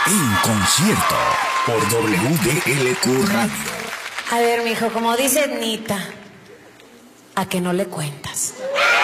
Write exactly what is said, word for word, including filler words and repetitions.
En concierto por W D L Q Radio. A ver, mijo, como dice Nita, ¿a que no le cuentas?